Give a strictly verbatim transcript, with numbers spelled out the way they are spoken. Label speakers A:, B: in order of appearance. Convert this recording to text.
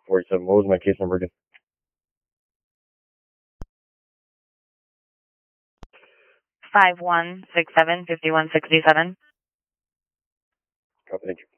A: forty-seven. What was my case number again?
B: Five one six seven fifty one sixty seven.
A: Copy, thank you.